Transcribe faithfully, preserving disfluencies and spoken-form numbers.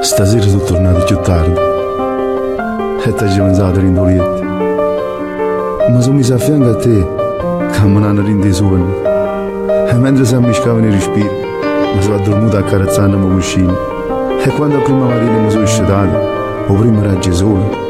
Stasera sono tornato più tardi e ti ho pensato in dolente. Ma sono messo a fianco a te che mi hanno reso sonno. E mentre si ammiscavano i respiri mi sono addormentato accarezzandomi cuscino. E quando prima mattina mi sono scedato, o prima era Gesù